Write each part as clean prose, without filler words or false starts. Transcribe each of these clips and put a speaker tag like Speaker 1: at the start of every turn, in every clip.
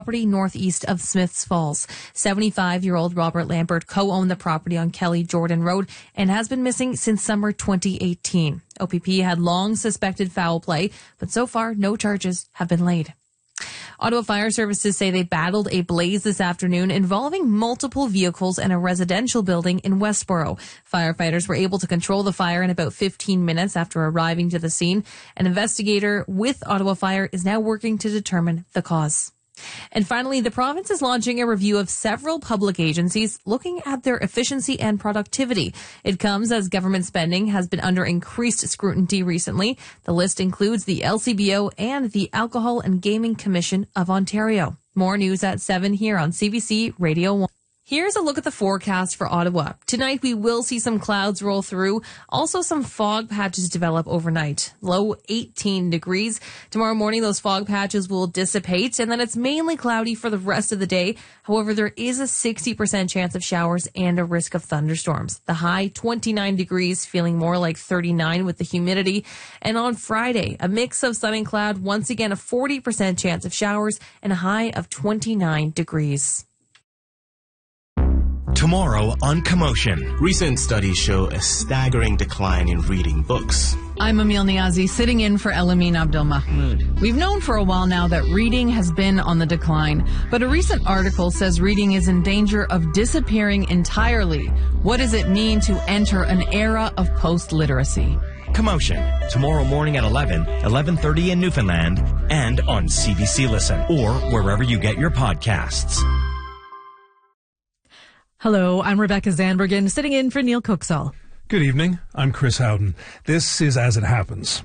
Speaker 1: property northeast of Smiths Falls. 75-year-old Robert Lambert co-owned the property on Kelly Jordan Road and has been missing since summer 2018. OPP had long suspected foul play, but so far no charges have been laid. Ottawa Fire Services say they battled a blaze this afternoon involving multiple vehicles and a residential building in Westboro. Firefighters were able to control the fire in about 15 minutes after arriving to the scene. An investigator with Ottawa Fire is now working to determine the cause. And finally, the province is launching a review of several public agencies looking at their efficiency and productivity. It comes as government spending has been under increased scrutiny recently. The list includes the LCBO and the Alcohol and Gaming Commission of Ontario. More news at 7 here on CBC Radio 1. Here's a look at the forecast for Ottawa. Tonight, we will see some clouds roll through. Also, some fog patches develop overnight. Low 18 degrees. Tomorrow morning, those fog patches will dissipate, and then it's mainly cloudy for the rest of the day. However, there is a 60% chance of showers and a risk of thunderstorms. The high, 29 degrees, feeling more like 39 with the humidity. And on Friday, a mix of sun and cloud. Once again, a 40% chance of showers and a high of 29 degrees.
Speaker 2: Tomorrow on Commotion.
Speaker 3: Recent studies show a staggering decline in reading books.
Speaker 4: I'm Emil Niazi, sitting in for Elamine Abdelmahmoud. We've known for a while now that reading has been on the decline, but a recent article says reading is in danger of disappearing entirely. What does it mean to enter an era of post-literacy?
Speaker 2: Commotion, tomorrow morning at 11, 11:30 in Newfoundland, and on CBC Listen, or wherever you get your podcasts.
Speaker 5: Hello, I'm Rebecca Zandbergen, sitting in for Neil Cooksall.
Speaker 6: Good evening. I'm Chris Howden. This is As It Happens.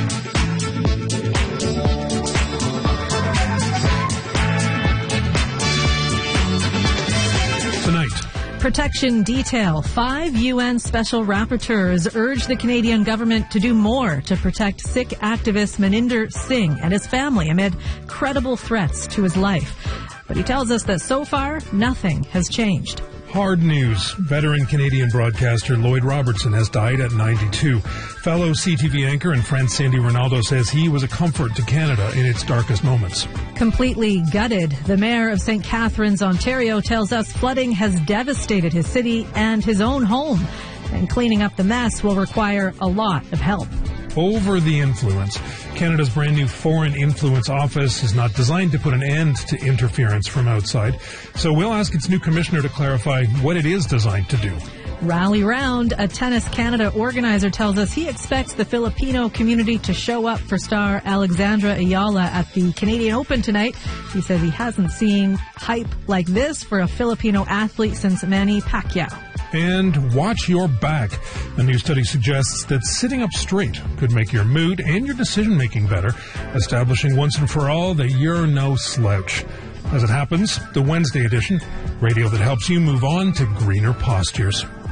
Speaker 6: Tonight.
Speaker 5: Protection detail. 5 UN special rapporteurs urge the Canadian government to do more to protect Sikh activist Maninder Singh and his family amid credible threats to his life. But he tells us that so far, nothing has changed.
Speaker 6: Hard news. Veteran Canadian broadcaster Lloyd Robertson has died at 92. Fellow CTV anchor and friend Sandy Ronaldo says he was a comfort to Canada in its darkest moments.
Speaker 5: Completely gutted. The mayor of St. Catharines, Ontario, tells us flooding has devastated his city and his own home. And cleaning up the mess will require a lot of help.
Speaker 6: Over the Influence. Canada's brand new Foreign Influence Office is not designed to put an end to interference from outside. So we'll ask its new commissioner to clarify what it is designed to do.
Speaker 5: Rally Round. A Tennis Canada organizer tells us he expects the Filipino community to show up for star Alexandra Ayala at the Canadian Open tonight. He says he hasn't seen hype like this for a Filipino athlete since Manny Pacquiao.
Speaker 6: And watch your back. A new study suggests that sitting up straight could make your mood and your decision-making better, establishing once and for all that you're no slouch. As It Happens, the Wednesday edition, radio that helps you move on to greener pastures.